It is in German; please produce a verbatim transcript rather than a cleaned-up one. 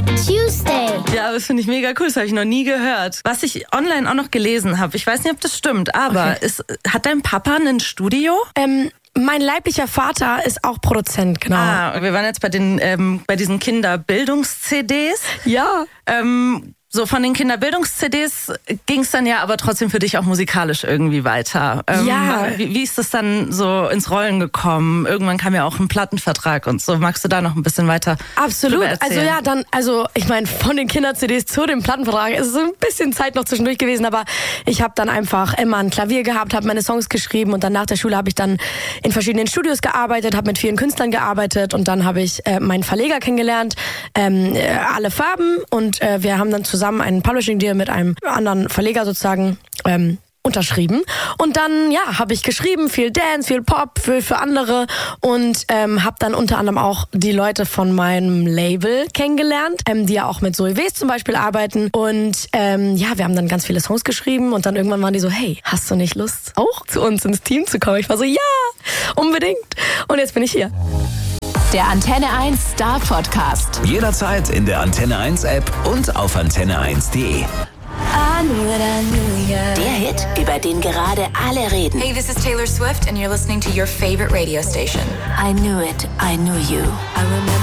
Tuesday. Ja, das finde ich mega cool. Das habe ich noch nie gehört. Was ich online auch noch gelesen habe, ich weiß nicht, ob das stimmt, aber Okay. ist, hat dein Papa ein Studio? Ähm, mein leiblicher Vater ist auch Produzent, genau. Ah, wir waren jetzt bei den ähm, bei diesen Kinderbildungs-C Ds. Ja. Ähm, so von den Kinderbildungs-C Ds ging es dann ja aber trotzdem für dich auch musikalisch irgendwie weiter. Ähm, Ja. Wie, wie ist das dann so ins Rollen gekommen? Irgendwann kam ja auch ein Plattenvertrag und so. Magst du da noch ein bisschen weiter Absolut. drüber erzählen? Also ja, dann, also ich meine, von den Kinder-C Ds zu dem Plattenvertrag ist so ein bisschen Zeit noch zwischendurch gewesen, aber ich habe dann einfach immer ein Klavier gehabt, habe meine Songs geschrieben und dann nach der Schule habe ich dann in verschiedenen Studios gearbeitet, habe mit vielen Künstlern gearbeitet und dann habe ich äh, meinen Verleger kennengelernt, ähm, äh, alle Farben und äh, wir haben dann zusammen einen Publishing-Deal mit einem anderen Verleger sozusagen ähm, unterschrieben. Und dann, ja, habe ich geschrieben, viel Dance, viel Pop, viel für andere und ähm, habe dann unter anderem auch die Leute von meinem Label kennengelernt, ähm, die ja auch mit Zoe Wes zum Beispiel arbeiten. Und ähm, ja, wir haben dann ganz viele Songs geschrieben und dann irgendwann waren die so, hey, hast du nicht Lust, auch zu uns ins Team zu kommen? Ich war so, ja, unbedingt. Und jetzt bin ich hier. Der Antenne eins Star Podcast. Jederzeit in der Antenne eins App und auf antenne eins punkt de. Der Hit, über den gerade alle reden. Hey, this is Taylor Swift and you're listening to your favorite radio station. I knew it, I knew you. I remember